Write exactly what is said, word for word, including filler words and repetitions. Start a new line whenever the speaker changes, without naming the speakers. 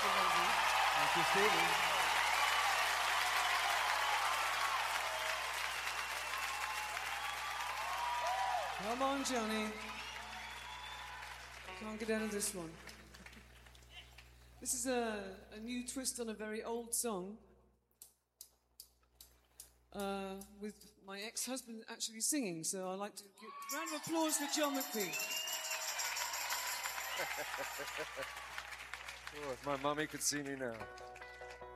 Thank you, Stephen.
Come on, Johnny. Can't get out of this one. This is a, a new twist on a very old song. Uh, with my ex-husband actually singing, so I'd like to give a round of applause for John McVie.
Oh, if my mummy could see me now.